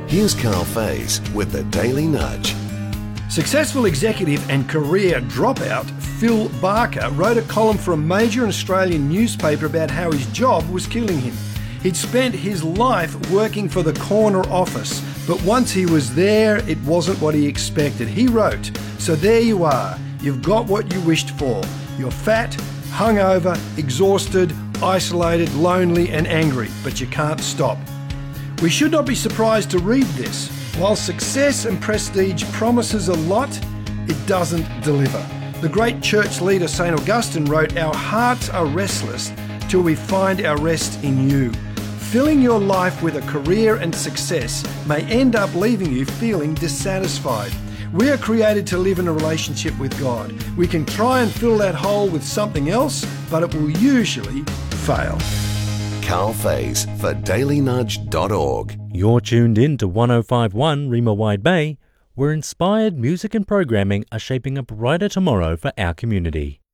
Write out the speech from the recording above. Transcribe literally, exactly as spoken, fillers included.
Here's Carl Faze with the Daily Nudge. Successful executive and career dropout Phil Barker wrote a column for a major Australian newspaper about how his job was killing him. He'd spent his life working for the corner office, but once he was there, it wasn't what he expected. He wrote, "So there you are. You've got what you wished for. You're fat, hungover, exhausted, isolated, lonely and angry, but you can't stop." We should not be surprised to read this. While success and prestige promises a lot, it doesn't deliver. The great church leader Saint Augustine wrote, "Our hearts are restless till we find our rest in you." Filling your life with a career and success may end up leaving you feeling dissatisfied. We are created to live in a relationship with God. We can try and fill that hole with something else, but it will usually fail. Carl Faze for daily nudge dot org. You're tuned in to one oh five point one Rima Wide Bay, where inspired music and programming are shaping a brighter tomorrow for our community.